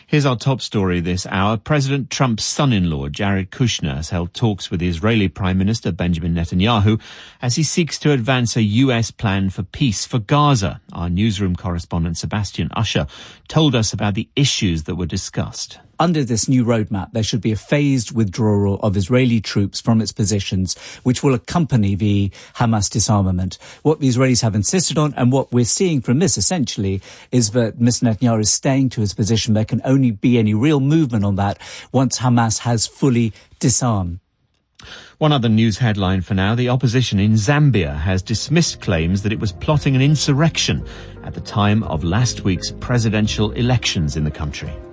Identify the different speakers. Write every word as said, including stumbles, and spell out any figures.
Speaker 1: Here's our top story this hour. President Trump's son-in-law, Jared Kushner, has held talks with the Israeli Prime Minister Benjamin Netanyahu as he seeks to advance a U S plan for peace for Gaza. Our newsroom correspondent Sebastian Usher told us about the issues that were discussed.
Speaker 2: Under this new roadmap, there should be a phased withdrawal of Israeli troops from its positions, which will accompany the Hamas disarmament. What the Israelis have insisted on, and what we're seeing from this, essentially, is that Mister Netanyahu is staying to his position. There can only be any real movement on that once Hamas has fully disarmed.
Speaker 1: One other news headline for now. The opposition in Zambia has dismissed claims that it was plotting an insurrection at the time of last week's presidential elections in the country.